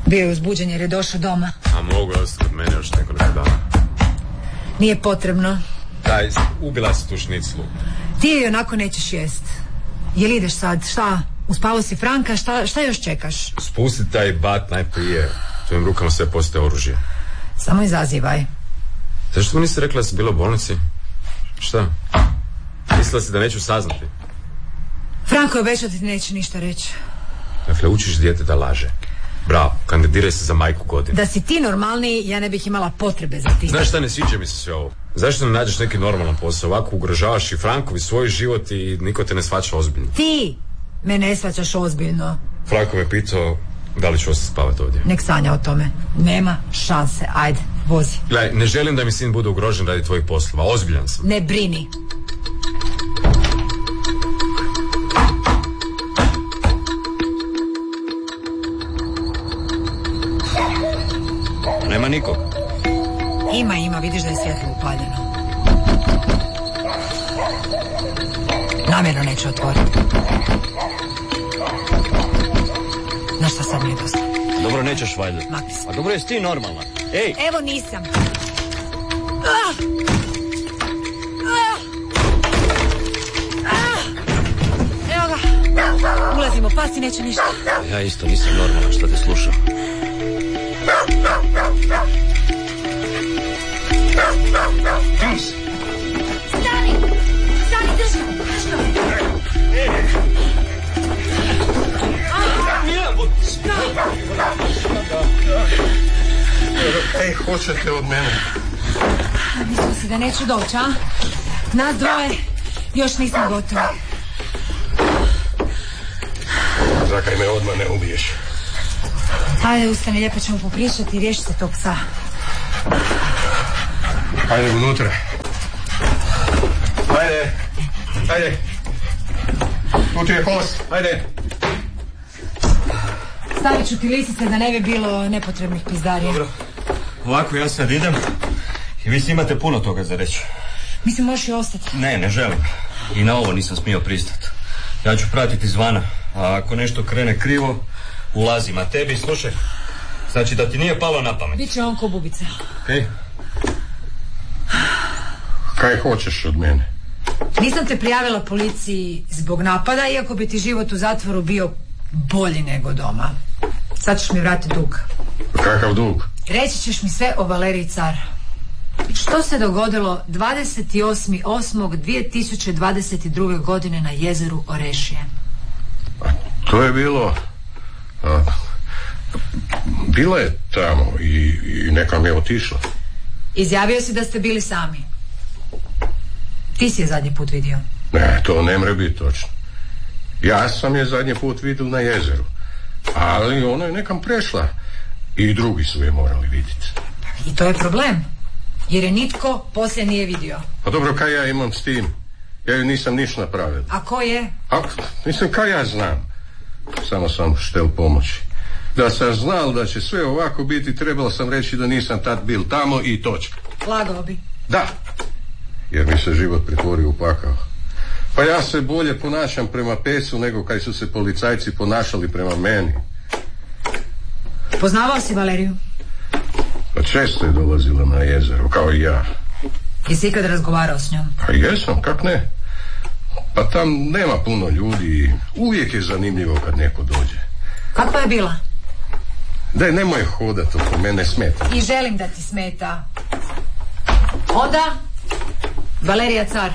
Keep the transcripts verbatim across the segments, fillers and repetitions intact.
Bio je uzbuđen jer je došao doma. A mogu je ostati kod mene još nekoliko dana. Nije potrebno. Daj, ubila si tu šniclu. Ti je onako nećeš jest. Jel ideš sad? Šta? Uspalo si Franka? Šta, šta još čekaš? Spusti taj bat najprije. Tvojim rukama sve postaje oružje. Samo izazivaj. Zašto mi nisi rekla da si bila u bolnici? Šta? Mislila si da neću saznati? Franko je obećao da ti neće ništa reći. Dakle, učiš dijete da laže. Bravo, kandidiraj se za majku godine. Da si ti normalniji, ja ne bih imala potrebe za ti. Znaš šta, ne sviđa mi se sve ovo. Zašto ne nađeš neki normalan posao? Ovako ugrožavaš i Frankovi svoj život i niko te ne shvaća ozbiljno. Ti me ne shvaćaš ozbiljno. Franko me pitao da li ću ostati spavati ovdje. Nek sanja o tome. Nema šanse. Ajde, vozi. Gledaj, ne želim da mi sin bude ugrožen radi tvojih poslova. Ozbiljan sam. Ne brini. Nema nikog. Ima, ima, vidiš da je svjetlo upaljeno. Namjerno neću otvoriti. Znaš šta, sad mi je dosta. Dobro, nećeš valjda. Makni se. A dobro, jesi ti normalna? Ej! Evo nisam. Ah! Ah! Ah! Evo ga. Ulazimo, pasti neće ništa. Ja isto nisam normalna, što te slušam. Stani! Stani, drži! Drži ga! Ej, hoćete od mene? Mislio si da neću doći, a? Nas dvoje još nisam gotovi. Zakaj me odmah ne ubiješ? Ajde, ustani, lijepo ćemo popričati i riješi se tog psa. Ajde unutra. Ajde. Ajde. Tu ti je kost. Ajde. Stavit ću ti lisice da ne bi bilo nepotrebnih pizdarija. Dobro. Ovako ja sad idem i vi imate puno toga za reći. Mislim, možeš i ostati. Ne, ne želim. I na ovo nisam smio pristati. Ja ću pratiti izvana. A ako nešto krene krivo, ulazim. A tebi, slušaj, znači da ti nije palo na pamet. Biće on ko bubica. Okej. Okay. Kaj hoćeš od mene? Nisam te prijavila policiji zbog napada, iako bi ti život u zatvoru bio bolji nego doma. Sad ćeš mi vratiti dug. Kakav dug? Reći ćeš mi sve o Valeriji Car. Što se dogodilo dvadeset osmog osmog dvije tisuće dvadeset druge. godine na jezeru Orešije? A to je bilo... A, bila je tamo i, i neka mi je otišla. Izjavio si da ste bili sami. Ti si je zadnji put vidio. Ne, to ne mre biti točno. Ja sam je zadnji put vidio na jezeru, ali ona je nekam prešla i drugi su je morali vidjeti. I to je problem, jer je nitko poslije nije vidio. Pa dobro, kaj ja imam s tim? Ja ju nisam niš napravila. A ko je? A, mislim, kaj ja znam? Samo sam štel pomoći. Da sam znal da će sve ovako biti, trebalo sam reći da nisam tad bil tamo i točka. Lagao bi. Da, jer mi se život pretvorio u pakao. Pa ja se bolje ponašam prema pesu nego kaj su se policajci ponašali prema meni. Poznavao si Valeriju? Pa često je dolazila na jezero, kao i ja. Jesi ikad razgovarao s njom? Pa jesam, kak ne? Pa tam nema puno ljudi i uvijek je zanimljivo kad neko dođe. Kakva je bila? Daj, nemoj hodat oko mene, smeta. I želim da ti smeta. Onda Valerija Car.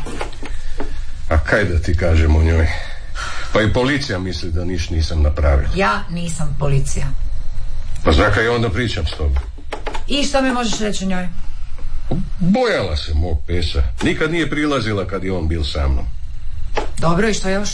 A kaj da ti kažem o njoj? Pa i policija misli da niš nisam napravila. Ja nisam policija. Pa zakaj onda pričam s tobom? I što mi možeš reći o njoj? Bojala se mog pesa. Nikad nije prilazila kad je on bil sa mnom. Dobro, i što još?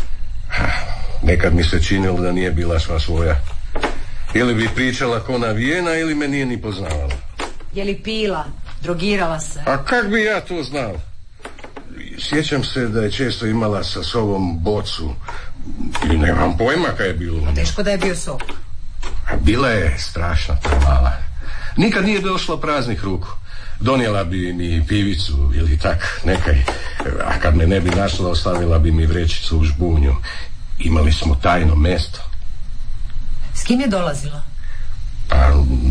Nekad mi se činilo da nije bila sva svoja. Ili bi pričala ko navijena, ili me nije ni poznavala. Je li pila? Drogirala se? A kak bi ja to znao? Sjećam se da je često imala sa sobom bocu. I nemam pojma kaj je bilo. A teško da je bio sok. A bila je strašna mala. Nikad nije došla praznih ruku. Donijela bi mi pivicu ili tak nekaj. A kad me ne bi našla, ostavila bi mi vrećicu u žbunju. Imali smo tajno mjesto. S kim je dolazila?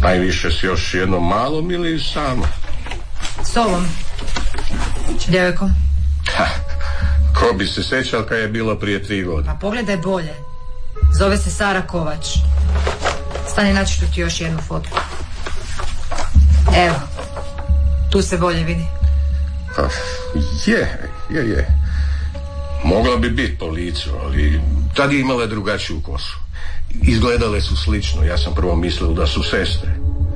Najviše s još jednom malom ili sama? S ovom djevojkom. Ha, ko bi se sećal kad je bilo prije tri godine? Pa pogledaj bolje. Zove se Sara Kovač. Stani, naći ću ti još jednu fotku. Evo, tu se bolje vidi. Ha, je, je, je. Mogla bi biti po licu, ali tad je imala drugačiju kosu. Izgledale su slično. Ja sam prvo mislio da su sestre.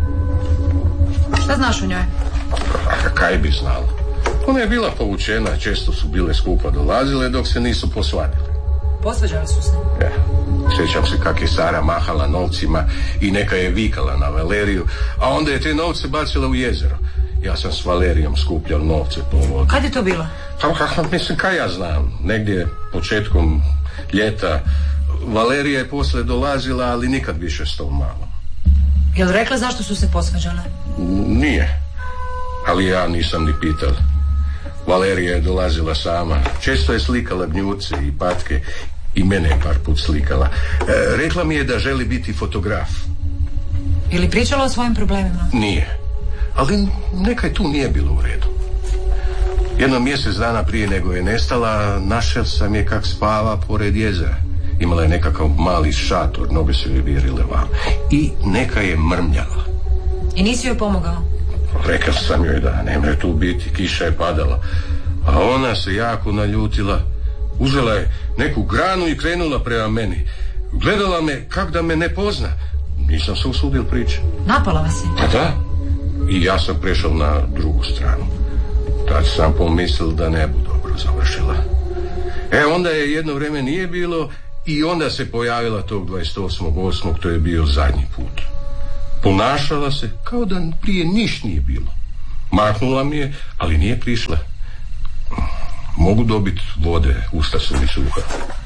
Šta znaš o njoj? A kaj bi znala? Ona je bila povučena, često su bile skupa dolazile dok se nisu posvadile. Posvađali su se? Ja. Sjećam se kak je Sara mahala novcima i neka je vikala na Valeriju, a onda je te novce bacila u jezero. Ja sam s Valerijom skupljal novce po vodi. Kad je to bilo? Pa, mislim, kaj ja znam, negdje početkom ljeta. Valerija je poslije dolazila, ali nikad više s tom malom. Jel rekla zašto su se posvađale? Nije, ali ja nisam ni pital. Valerija je dolazila sama. Često je slikala gnjuce i patke i mene je par put slikala. E, rekla mi je da želi biti fotograf. Je li pričala o svojim problemima? Nije, ali nekaj tu nije bilo u redu. Jedno mjesec dana prije nego je nestala, našel sam je kak spava pored jezera. Imala je nekakav mali šator, noge su joj vjerile van. I neka je mrmljala. I nisi joj pomogao? Rekao sam joj da ne mre tu biti, kiša je padala. A ona se jako naljutila. Uzela je neku granu i krenula prema meni. Gledala me kak da me ne pozna. Nisam se usudio prići. Napala vas je? Pa da. I ja sam prešao na drugu stranu. Tad sam pomislil da ne bu dobro završila. E onda je jedno vrijeme nije bilo i onda se pojavila tog dvadeset osmog osmog To je bio zadnji put. Ponašala se kao da prije niš nije bilo. Maknula mi je, ali nije prišla. Mogu dobiti vode, usta su mi suha.